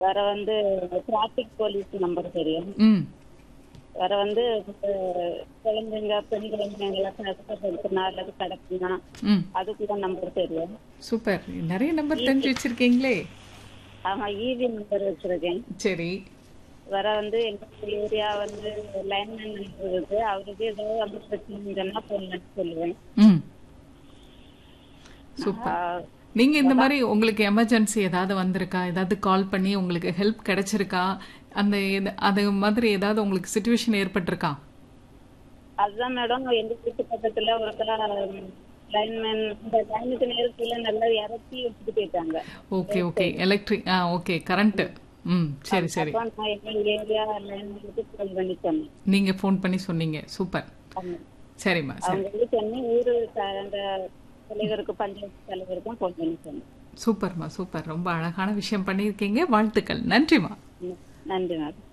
வேற வந்து traffic police number தெரியும். ம். வேற வந்து குழந்தைங்க பெண் குழந்தைங்க கஷ்டப்படுத்தினா அல்லது கிடக்குனா ம். அதுக்கு நம்பர் தெரியும். சூப்பர். நிறைய நம்பர் தெரிஞ்சு வச்சிருக்கீங்களே. ஆமா, ஈவி நம்பர் வச்சிருக்கேன். சரி. வேற வந்து எங்க ஏரியா வந்து லைன்மேன் நம்பர் இருக்கு. அவருக்கு ஏதோ வந்து பிரச்சனைங்கன்னா போன் பண்ணி சொல்லுவேன். ம். சூப்பர். ஆஹ் நீங்க இந்த மாதிரி உங்களுக்கு எமர்ஜென்சி ஏதாவது வந்திருக்கா? ஏதாவது கால் பண்ணி உங்களுக்கு ஹெல்ப் கிடைச்சிருக்கா? அந்த அது மாதிரி ஏதாவது உங்களுக்கு சிச்சுவேஷன் ஏற்பட்டிருக்கா? அதுதான் மேடம், எங்க வீட்டு பக்கத்துல ஒரு லைன்மேன் இந்த லைனுக்கு நேரத்துல நல்லா இறக்கி வச்சுட்டு போயிட்டாங்க. Okay okay. Electric okay current. ம். சரி சரி. அப்ப நான் எங்க ஏரியா லைன்மேனுக்கு ஃபோன் பண்ணி சொன்னேன். நீங்க ஃபோன் பண்ணி சொன்னீங்க. சூப்பர். ஆமா. சரிம்மா சரி. அவங்க வந்து சொன்னேன், ஊரு அந்த தலைவருக்கு பஞ்சாயத்து தலைவருக்கும் ஃபோன் பண்ணி சொன்னேன். சூப்பர்மா சூப்பர். ரொம்ப அழகான விஷயம் பண்ணியிருக்கீங்க. வாழ்த்துக்கள். நன்றிமா. நன்றி மேடம்.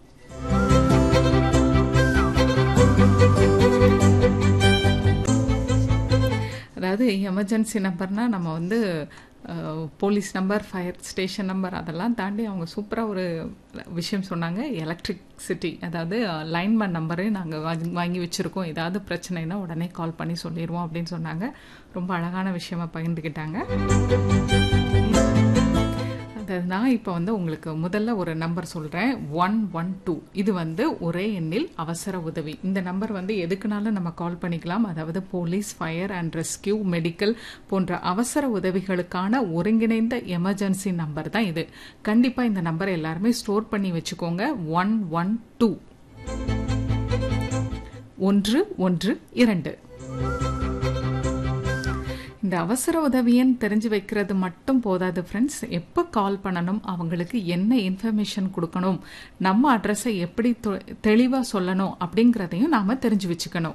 அதாவது எமர்ஜென்சி நம்பர்னா நம்ம வந்து police number, fire station number அதெல்லாம் தாண்டி அவங்க சூப்பராக ஒரு விஷயம் சொன்னாங்க. எலக்ட்ரிசிட்டி, அதாவது லைன்மேன் நம்பரு நாங்கள் வாங்கி வச்சுருக்கோம். ஏதாவது பிரச்சனைனா உடனே கால் பண்ணி சொல்லிடுவோம் அப்படின்னு சொன்னாங்க. ரொம்ப அழகான விஷயமா பகிர்ந்துக்கிட்டாங்க. அதாவது நான் இப்போ வந்து உங்களுக்கு முதல்ல ஒரு நம்பர் சொல்கிறேன். 112. இது வந்து ஒரே எண்ணில் அவசர உதவி. இந்த நம்பர் வந்து எதுக்குனாலும் நம்ம கால் பண்ணிக்கலாம். அதாவது police, fire and rescue, medical போன்ற அவசர உதவிகளுக்கான ஒருங்கிணைந்த எமர்ஜென்சி நம்பர் தான் இது. கண்டிப்பாக இந்த நம்பரை எல்லாருமே ஸ்டோர் பண்ணி வச்சுக்கோங்க. 112 112. இந்த அவசர உதவின்னு தெரிஞ்சு வைக்கிறது மட்டும் போதாது ஃப்ரெண்ட்ஸ். எப்போ கால் பண்ணணும், அவங்களுக்கு என்ன இன்ஃபர்மேஷன் கொடுக்கணும், நம்ம அட்ரஸை எப்படி தெளிவாக சொல்லணும் அப்படிங்கிறதையும் நாம் தெரிஞ்சு வச்சுக்கணும்.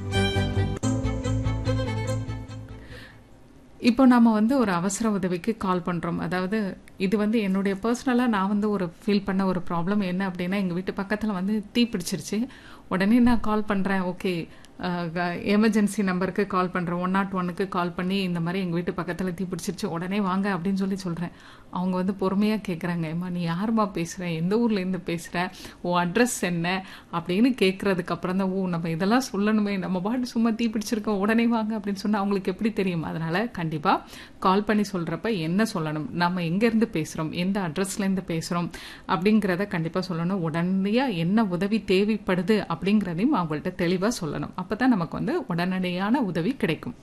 இப்போ நாம் வந்து ஒரு அவசர உதவிக்கு கால் பண்ணுறோம். அதாவது இது வந்து என்னுடைய பர்சனலாக நான் வந்து ஒரு ஃபீல் பண்ண ஒரு ப்ராப்ளம் என்ன அப்படின்னா, எங்கள் வீட்டு பக்கத்தில் வந்து தீ பிடிச்சிருச்சு. உடனே நான் கால் பண்ணுறேன். ஓகே, எமர்ஜென்சி நம்பருக்கு கால் பண்ணுறேன். 101க்கு கால் பண்ணி இந்த மாதிரி எங்கள் வீட்டு பக்கத்தில் தீ பிடிச்சிருச்சு, உடனே வாங்க அப்படின்னு சொல்கிறேன். அவங்க வந்து பொறுமையாக கேட்குறாங்க, ஏம்மா நீ யாருமா பேசுகிற, எந்த ஊர்லேருந்து பேசுகிற, ஓ அட்ரஸ் என்ன அப்படின்னு கேட்குறதுக்கு அப்புறம் தான், ஓ நம்ம இதெல்லாம் சொல்லணுமே, நம்ம பாட்டு சும்மா தீ பிடிச்சிருக்கோம் உடனே வாங்க அப்படின்னு சொன்னால் அவங்களுக்கு எப்படி தெரியும்? அதனால் கண்டிப்பாக கால் பண்ணி சொல்கிறப்ப என்ன சொல்லணும், நம்ம எங்கேருந்து பேசுகிறோம், எந்த அட்ரஸ்லேருந்து பேசுகிறோம் அப்படிங்கிறத கண்டிப்பாக சொல்லணும். உடனடியாக என்ன உதவி தேவைப்படுது அப்படிங்கிறதையும் அவங்கள்ட்ட தெளிவாக சொல்லணும். அப்போ தான் நமக்கு வந்து உடனடியான உதவி கிடைக்கும்.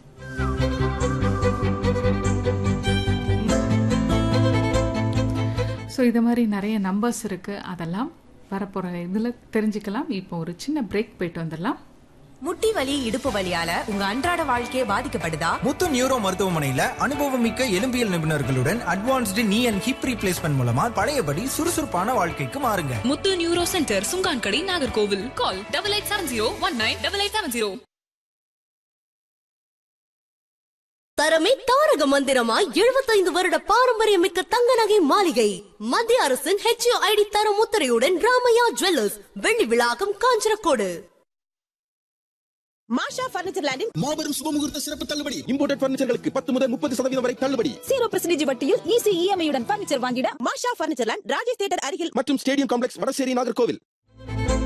ஸோ இது மாதிரி நிறைய நம்பர்ஸ் இருக்குது. அதெல்லாம் வரப்போகிற இதில் தெரிஞ்சுக்கலாம். இப்போ ஒரு சின்ன பிரேக் போயிட்டு வந்துடலாம். முட்டி வலி, இடுப்பு வலியால உங்க அன்றாட வாழ்க்கையே பாதிக்கப்படுதா? முத்து நியூரோ மருத்துவமனையில அனுபவமிக்க எலும்பியல் நிபுணர்களுடன் அட்வான்ஸ்டு நீ அண்ட் ஹிப் ரீப்ளேஸ்மெண்ட் மூலமா பழையபடி சுறுசுறுப்பான வாழ்க்கைக்கு மாறுங்க. முத்து நியூரோ சென்டர், சுங்கான்கடை, நாகர்கோவில். கால் 8870198870. தரமே தாரக மந்திரமாய் 75 வருட பாரம்பரியமிக்க தங்க நகை மாளிகை. மத்திய அரசின் HUID தர முத்திரையுடன் ராமையா ஜுவல்லர்ஸ், வெள்ளி விழாக்கம், காஞ்சரக்கோடு. மாஷா பர்னிச்சர் லேண்டில் மாபெரும் சுபமுகூர்த்த சிறப்பு தள்ளுபடி. இம்போர்ட்டட் பர்னிச்சர்களுக்கு 10 முதல் 30% வரை தள்ளுபடி. 0% வட்டியில் ஈஸி EMI உடன் பர்னிச்சர் வாங்கிட மாஷா பர்னிச்சர் லேண்ட், ராஜேஷ் தியேட்டர் அருகில் மற்றும் ஸ்டேடியம் காம்ப்ளெக்ஸ், வடசேரி, நாகர்கோவில்.